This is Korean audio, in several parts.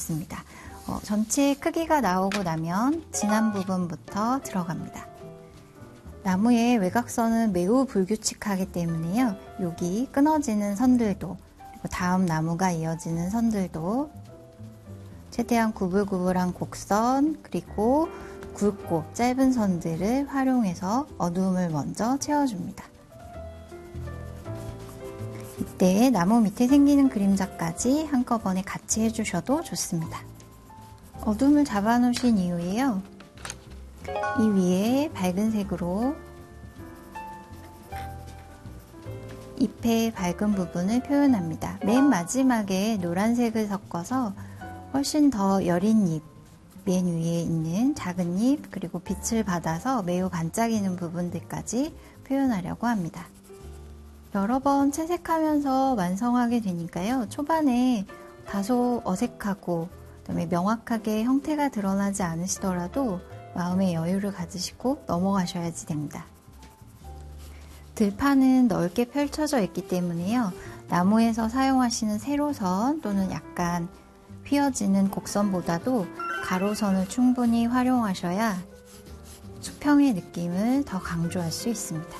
좋습니다. 전체 크기가 나오고 나면 진한 부분부터 들어갑니다. 나무의 외곽선은 매우 불규칙하기 때문에요. 여기 끊어지는 선들도, 그리고 다음 나무가 이어지는 선들도 최대한 구불구불한 곡선, 그리고 굵고 짧은 선들을 활용해서 어두움을 먼저 채워줍니다. 이때 나무 밑에 생기는 그림자까지 한꺼번에 같이 해주셔도 좋습니다. 어둠을 잡아놓으신 이후에요. 이 위에 밝은 색으로 잎의 밝은 부분을 표현합니다. 맨 마지막에 노란색을 섞어서 훨씬 더 여린 잎, 맨 위에 있는 작은 잎, 그리고 빛을 받아서 매우 반짝이는 부분들까지 표현하려고 합니다. 여러 번 채색하면서 완성하게 되니까요. 초반에 다소 어색하고 그다음에 명확하게 형태가 드러나지 않으시더라도 마음의 여유를 가지시고 넘어가셔야지 됩니다. 들판은 넓게 펼쳐져 있기 때문에요. 나무에서 사용하시는 세로선 또는 약간 휘어지는 곡선보다도 가로선을 충분히 활용하셔야 수평의 느낌을 더 강조할 수 있습니다.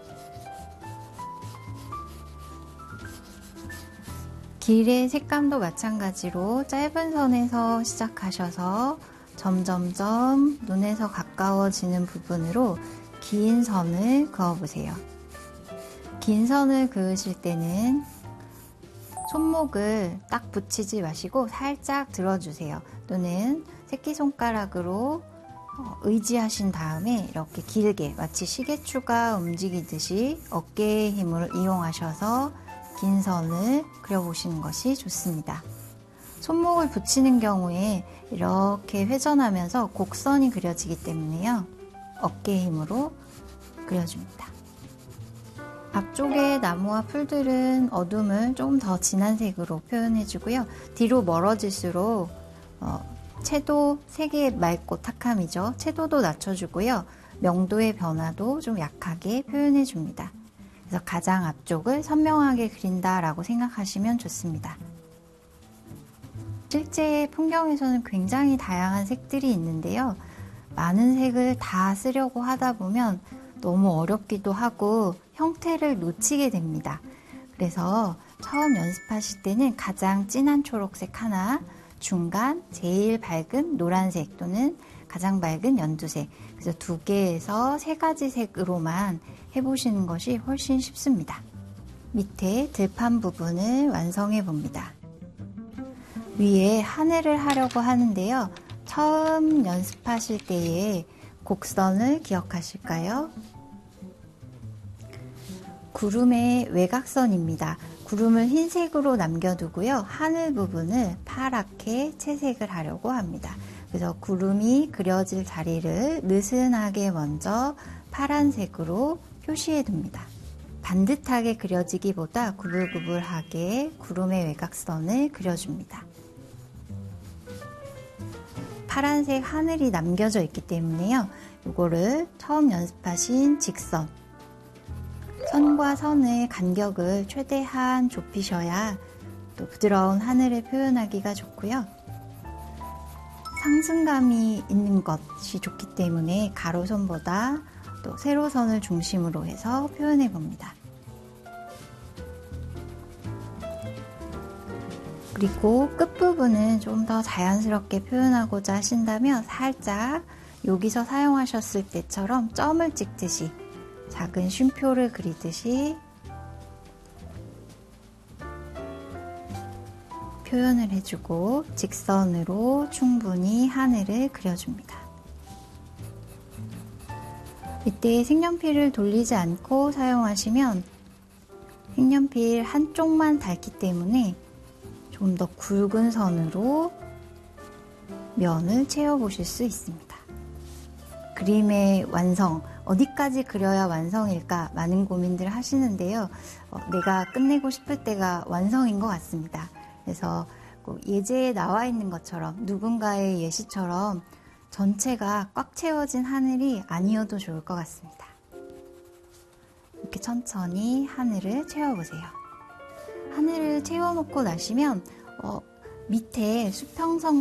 길의 색감도 마찬가지로 짧은 선에서 시작하셔서 점점점 눈에서 가까워지는 부분으로 긴 선을 그어보세요. 긴 선을 그으실 때는 손목을 딱 붙이지 마시고 살짝 들어주세요. 또는 새끼손가락으로 의지하신 다음에 이렇게 길게 마치 시계추가 움직이듯이 어깨의 힘을 이용하셔서 긴 선을 그려보시는 것이 좋습니다. 손목을 붙이는 경우에 이렇게 회전하면서 곡선이 그려지기 때문에요. 어깨의 힘으로 그려줍니다. 앞쪽의 나무와 풀들은 어둠을 조금 더 진한 색으로 표현해주고요. 뒤로 멀어질수록 채도 색이 맑고 탁함이죠. 채도도 낮춰주고요. 명도의 변화도 좀 약하게 표현해줍니다. 그래서 가장 앞쪽을 선명하게 그린다라고 생각하시면 좋습니다. 실제 풍경에서는 굉장히 다양한 색들이 있는데요. 많은 색을 다 쓰려고 하다 보면 너무 어렵기도 하고 형태를 놓치게 됩니다. 그래서 처음 연습하실 때는 가장 진한 초록색 하나, 중간, 제일 밝은 노란색 또는 가장 밝은 연두색, 그래서 2개에서 3가지 색으로만 해보시는 것이 훨씬 쉽습니다. 밑에 들판 부분을 완성해 봅니다. 위에 하늘을 하려고 하는데요. 처음 연습하실 때의 곡선을 기억하실까요? 구름의 외곽선입니다. 구름을 흰색으로 남겨두고요. 하늘 부분을 파랗게 채색을 하려고 합니다. 그래서 구름이 그려질 자리를 느슨하게 먼저 파란색으로 표시해 둡니다. 반듯하게 그려지기보다 구불구불하게 구름의 외곽선을 그려줍니다. 파란색 하늘이 남겨져 있기 때문에요. 이거를 처음 연습하신 직선, 선과 선의 간격을 최대한 좁히셔야 또 부드러운 하늘을 표현하기가 좋고요. 상승감이 있는 것이 좋기 때문에 가로선보다 또 세로선을 중심으로 해서 표현해 봅니다. 그리고 끝부분은 좀 더 자연스럽게 표현하고자 하신다면 살짝 여기서 사용하셨을 때처럼 점을 찍듯이 작은 쉼표를 그리듯이 표현을 해주고 직선으로 충분히 하늘을 그려줍니다. 이때 색연필을 돌리지 않고 사용하시면 색연필 한쪽만 닳기 때문에 좀 더 굵은 선으로 면을 채워보실 수 있습니다. 그림의 완성, 어디까지 그려야 완성일까 많은 고민들 하시는데요. 내가 끝내고 싶을 때가 완성인 것 같습니다. 그래서 꼭 예제에 나와 있는 것처럼 누군가의 예시처럼 전체가 꽉 채워진 하늘이 아니어도 좋을 것 같습니다. 이렇게 천천히 하늘을 채워보세요. 하늘을 채워놓고 나시면 밑에 수평선